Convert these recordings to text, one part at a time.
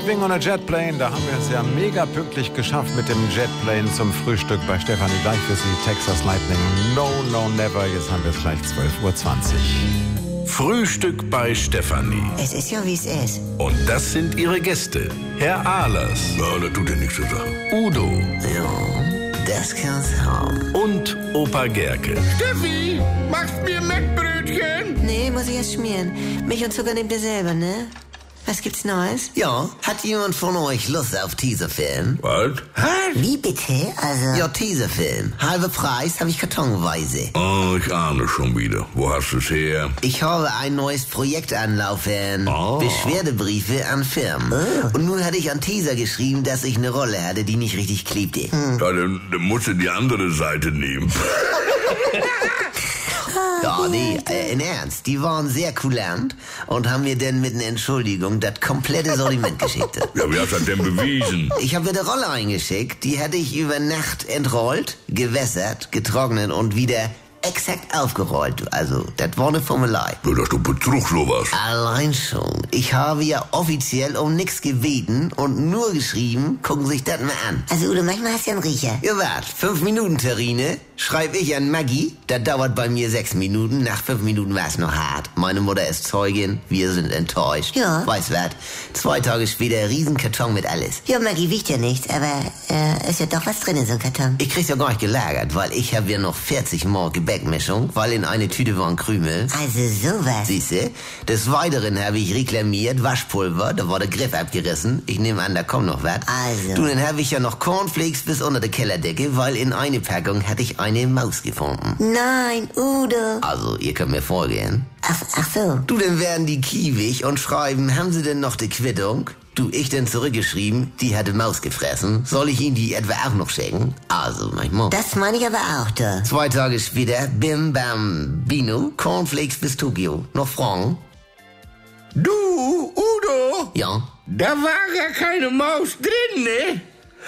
Leaving on a Jetplane, da haben wir es ja mega pünktlich geschafft mit dem Jetplane zum Frühstück bei Stefanie. Gleich für Sie Texas Lightning. No, no, never. Jetzt haben wir es gleich 12:20 Uhr. Frühstück bei Stefanie. Es ist ja, wie es ist. Und das sind ihre Gäste. Herr Ahlers. Ja, das tut ja nichts zur Sache. Udo. Ja, das kann's haben. Und Opa Gerke. Steffi, machst mir Mettbrötchen? Nee, muss ich erst schmieren. Milch und Zucker nehmt ihr selber, ne? Was gibt's Neues? Ja, hat jemand von euch Lust auf Teaserfilm? Was? Wie bitte? Also... Ja, Teaserfilm. Halber Preis habe ich kartonweise. Oh, ich ahne schon wieder. Wo hast du's her? Ich habe ein neues Projekt anlaufen. Oh. Beschwerdebriefe an Firmen. Und nun hatte ich an Teaser geschrieben, dass ich eine Rolle hatte, die nicht richtig klebte. Ja, dann musst du die andere Seite nehmen. Ja, nee, in Ernst. Die waren sehr kulant und haben mir dann mit einer Entschuldigung das komplette Sortiment geschickt. Ja, wie hast du das denn bewiesen? Ich habe dir eine Rolle eingeschickt, die hätte ich über Nacht entrollt, gewässert, getrocknet und wieder exakt aufgerollt. Also, das war eine Formelei. Ja, das ist doch Betrug, sowas. Allein schon. Ich habe ja offiziell um nichts gebeten und nur geschrieben, gucken Sie sich das mal an. Also, Udo, manchmal hast du ja einen Riecher. Ihr wart, 5 Minuten Terrine, schreibe ich an Maggie, das dauert bei mir 6 Minuten, nach 5 Minuten war es noch hart. Meine Mutter ist Zeugin, wir sind enttäuscht. Ja. Weiß was, 2 Tage später Riesenkarton mit alles. Ja, Maggie wiegt ja nichts, aber ist ja doch was drin in so einem Karton. Ich krieg's ja gar nicht gelagert, weil ich habe ja noch 40 Mark Gebäckmischung, weil in eine Tüte waren Krümel. Also sowas. Siehste, des Weiteren habe ich reklamiert Waschpulver, da war der Griff abgerissen. Ich nehme an, da kommt noch was. Also. Du, dann habe ich ja noch Cornflakes bis unter der Kellerdecke, weil in eine Packung hatte ich eine Maus gefunden. Nein, Udo. Also, ihr könnt mir vorgehen. Ach so. Du, dann werden die kiewig und schreiben, haben Sie denn noch die Quittung? Du, ich dann zurückgeschrieben, die hatte Maus gefressen. Soll ich Ihnen die etwa auch noch schicken? Also, manchmal. Das meine ich aber auch, du. 2 Tage später, bim bam bino, Cornflakes bis Tokio. Noch Fragen? Du, Udo, Ja. da war ja keine Maus drin, ne?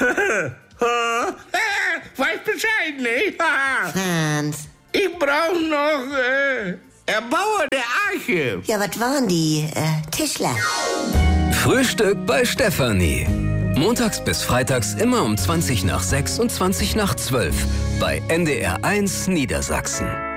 Weiß Bescheid, ne? Franz. Ich brauch noch Erbauer der Arche. Ja, was waren die? Tischler. Frühstück bei Stefanie. Montags bis freitags immer um 20 nach 6 und 20 nach 12 bei NDR 1 Niedersachsen.